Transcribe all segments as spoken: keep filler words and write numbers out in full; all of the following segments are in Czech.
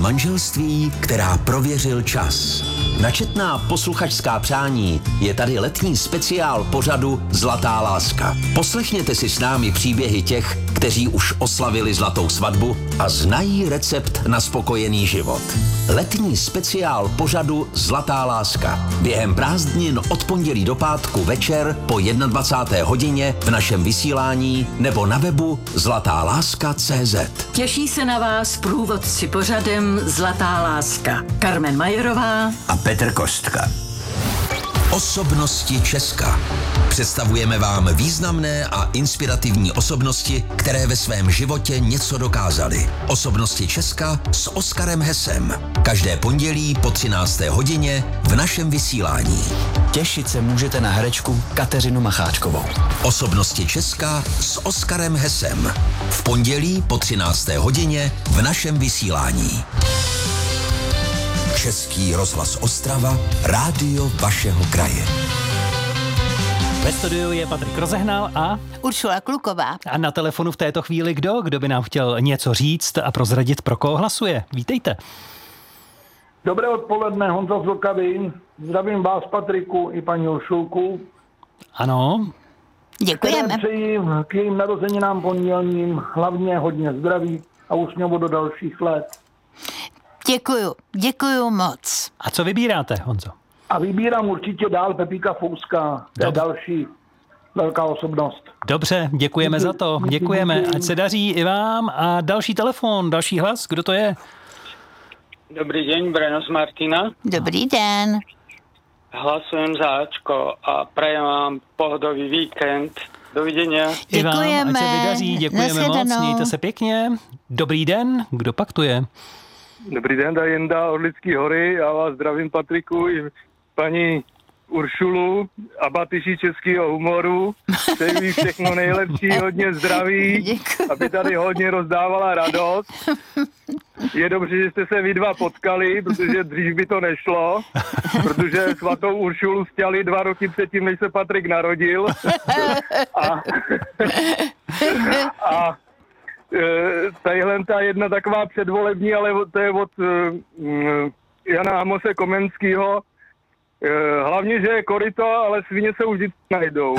Manželství, která prověřil čas. Na četná posluchačská přání je tady letní speciál pořadu Zlatá láska. Poslechněte si s námi příběhy těch, kteří už oslavili zlatou svatbu a znají recept na spokojený život. Letní speciál pořadu Zlatá láska. Během prázdnin od pondělí do pátku večer po dvacáté jedné hodině v našem vysílání nebo na webu zlatá láska tečka cé zet. Těší se na vás průvodci pořadem Zlatá láska. Carmen Majerová a Petr Kostka. Osobnosti Česka. Představujeme vám významné a inspirativní osobnosti, které ve svém životě něco dokázaly. Osobnosti Česka s Oskarem Hesem. Každé pondělí po třinácté hodině v našem vysílání. Těšit se můžete na herečku Kateřinu Macháčkovou. Osobnosti Česka s Oskarem Hesem. V pondělí po třinácté hodině v našem vysílání. Český rozhlas Ostrava, rádio vašeho kraje. Ve studiu je Patrik Rozehnal a Uršula Kluková. A na telefonu v této chvíli kdo? Kdo by nám chtěl něco říct a prozradit, pro koho hlasuje? Vítejte. Dobré odpoledne, Honza z Vlkavy. Zdravím vás, Patriku, i paní Uršulku. Ano. Děkujeme. Přeji k jejím narozeninám pondělním hlavně hodně zdraví a úsměvu do dalších let. Děkuju, děkuju moc. A co vybíráte, Honzo? A vybírám určitě dál Pepíka Fouska, to je další velká osobnost. Dobře, děkujeme díky, za to, děkujeme. Díky. Ať se daří i vám. A další telefon, další hlas, kdo to je? Dobrý den, Breno z Martina. Dobrý den. Hlasujem za Ačko a prajem vám pohodový víkend. Doviděně. I vám, děkujeme. Ať se vydaří, děkujeme moc, mějte se pěkně. Dobrý den, kdo pak tu je? Dobrý den, tady Jenda od Lidský hory. Já vás zdravím, Patriku, i paní Uršulu a Batyši českého humoru. Přeji všechno nejlepší, hodně zdraví, Děkuji. aby tady hodně rozdávala radost. Je dobře, že jste se vy dva potkali, protože dřív by to nešlo, protože svatou Uršulu stěli dva roky předtím, než se Patrik narodil. A, a tadyhle ta jedna taková předvolební, ale to je od uh, Jana Amose Komenského. Uh, hlavně, že je koryto, ale svině se už vždycky najdou.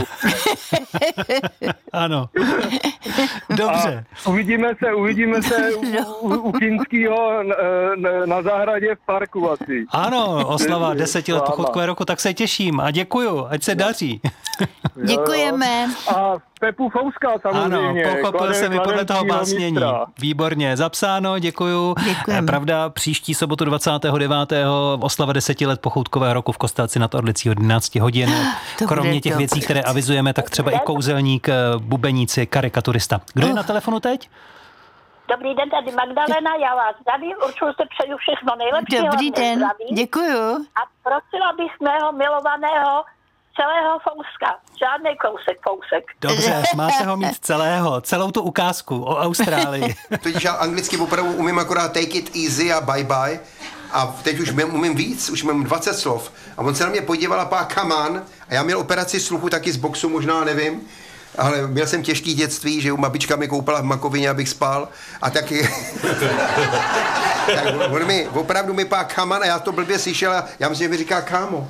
Ano. Dobře. A uvidíme se, uvidíme se u, u, u Kinského na, na, na zahradě v parku asi. Ano, oslava deseti let pochodkové roku, tak se těším a děkuju, ať se daří. Děkujeme. A Pepu Fouska samozřejmě. Ano, pochopil klade, jsem i podle toho básnění. Mistra. Výborně, zapsáno, děkuju. Děkujeme. Pravda, příští sobotu dvacátého devátého oslava deseti let pochoutkového roku v Kostelci nad Orlicí od jedenáct hodin. To Kromě těch to. věcí, které avizujeme, tak třeba i kouzelník, bubeníci, karikaturista. Kdo je na telefonu teď? Dobrý den, tady Magdalena, já vás zdravím, určitě se přeju všechno nejlepší. Dobrý den, zdraví. děkuju. A prosila bych mého milovaného celého Fouska, žádný kousek Fousek. Dobře, máte ho mít celého, celou tu ukázku o Austrálii. Totiž já anglicky opravdu umím akorát take it easy a bye bye. A teď už umím víc, už mám dvacet slov. A on se na mě podíval a pá, come on. A já měl operaci sluchu taky z boxu, možná nevím. Ale měl jsem těžký dětství, že u babička mi koupila v makovině, abych spal. A tak... tak on mi, opravdu mi pá, come on, a já to blbě slyšel a já myslím, že mi říká kámo.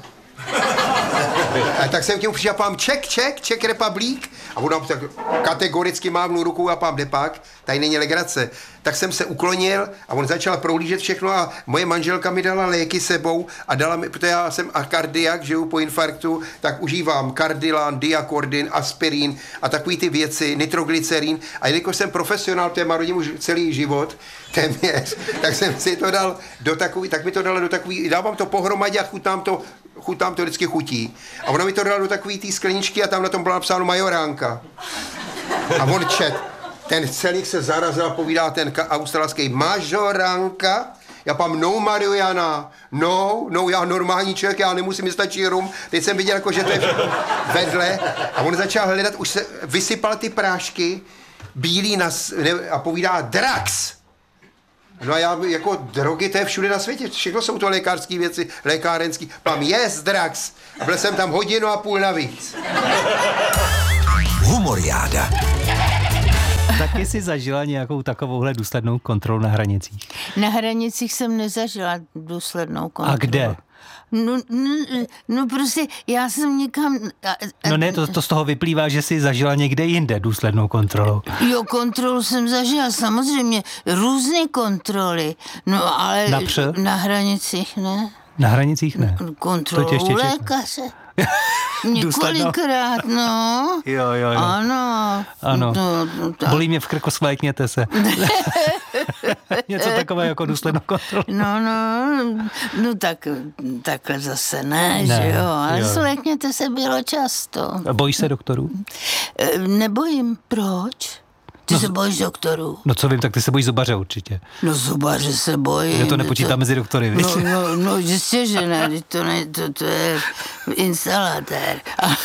A tak jsem tím přišel, pám Czech, Czech, Czech Republic. A on nám tak kategoricky mávnul rukou a pám, kde pak, tady není legrace. Tak jsem se uklonil a on začal prohlížet všechno a moje manželka mi dala léky sebou a dala mi, protože já jsem kardiak, žiju po infarktu, tak užívám kardilan, diakordin, aspirin a takový ty věci, nitroglycerin. A jelikož jsem profesionál, to je marodím už celý život, téměř, tak jsem si to dal do takový, tak mi to dala do takový, dávám to pohromadě a chutnám to, chutám to vždycky chutí. A ona mi to dala do takový té skleničky a tam na tom bylo napsáno majoránka. A on čet. Ten celík se zarazil a povídá ten australský majoránka. Já pám, no Mariana, no, no, já normální člověk, já nemusím, mi stačí rum. Teď jsem viděl, jako, že to je vedle. A on začal hledat, už se vysypal ty prášky, bílý nas, ne, a povídá drax. No a já, jako drogy, to je všude na světě, všechno jsou to lékařské věci, lékárenský. Pám, yes, drax. A byl jsem tam hodinu a půl navíc. Humoriáda. Taky jsi zažila nějakou takovouhle důslednou kontrolu na hranicích? Na hranicích jsem nezažila důslednou kontrolu. A kde? No, no, no prostě já jsem nikam... No ne, to, to z toho vyplývá, že jsi zažila někde jinde důslednou kontrolu. Jo, kontrolu jsem zažila, samozřejmě, různé kontroly, no ale Napřed? Na hranicích ne. Na hranicích ne. Kontrolu To ještě lékaře. Několikrát, no. Jo, jo, jo. Ano. Ano. No, no, tak. Bolí mě v krku, svlékněte se. Něco takové jako důslednou kontrolu. No, no, no tak, takhle zase ne, Ne, že jo, ale jo. svlékněte se bylo často. Bojíš se doktorů? E, Nebojím, proč? Ty No, se bojíš doktorů? No co vím, tak ty se bojíš zubaře určitě. No zubaře se bojím. Já to nepočítám mezi doktory, víš? No, no, no jistě, že ne, to, ne, to, to je instalatér.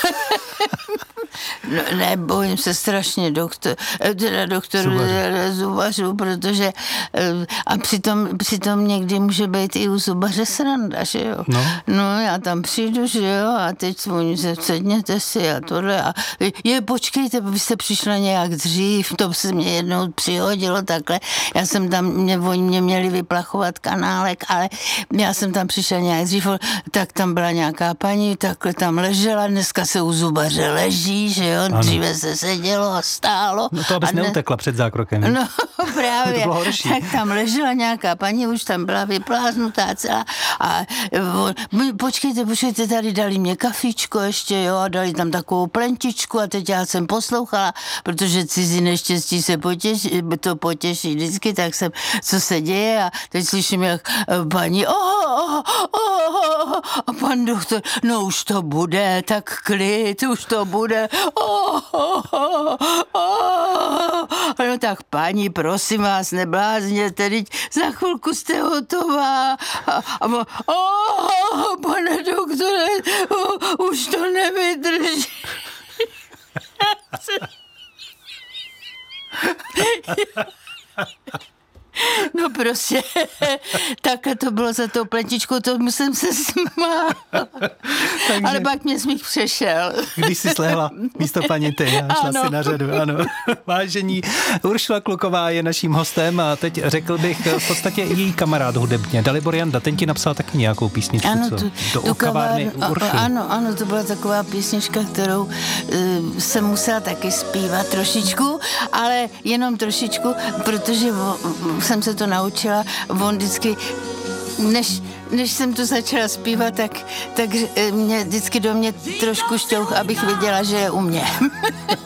No, ne, bojím se strašně doktor, teda doktorů, Zubařů. zubařů, protože a přitom, přitom někdy může být i u zubaře sranda, že jo. No. No, já tam přijdu, že jo, a teď oni se sedněte si a tohle a je, počkejte, vy jste přišla nějak dřív, to se mě jednou přihodilo takhle, já jsem tam, mě, oni mě měli vyplachovat kanálek, ale já jsem tam přišla nějak dřív, tak tam byla nějaká paní, takhle tam ležela, dneska se u zubaře leží, že jo, Ano. dříve se sedělo a stálo. No to abys a dne- neutekla před zákrokem. víš? No právě, To bylo horší. tak tam ležela nějaká paní, už tam byla vypláznutá celá a on, my, počkejte, počkejte, tady dali mě kafičko ještě, jo, a dali tam takovou plentičku a teď já jsem poslouchala, protože cizí neštěstí se potěší, to potěší vždycky, tak jsem, co se děje a teď slyším, jak eh, paní, oh, oh, oh, oh, a pan doktor, no už to bude, tak klid, už to bude, oh, oh, oh, oh. No tak paní, prosím vás, neblázněte, teď za chvilku jste hotová. A, a, oh, pane doktore, oh, už to nevydrží. No prostě, takhle to bylo za tou pletičkou, to musím se smát. Takže- Ale pak mě smích přešel. Když jsi slehla místo paní ty a šla Ano. si na řadu, ano. Vážení, Uršula Kluková je naším hostem a teď řekl bych v podstatě i její kamarád hudebně, Dalibor Janda, ten ti napsal taky nějakou písničku, Ano, co? tu, Do tu kavárny kavárnu- Uršuly. a- ano, ano, to byla taková písnička, kterou uh, jsem musela taky zpívat trošičku, ale jenom trošičku, protože vo, jsem se to naučila, on vždycky, než, než jsem to začala zpívat, tak, tak eh, mě vždycky do mě trošku šťouch, abych věděla, že je u mě.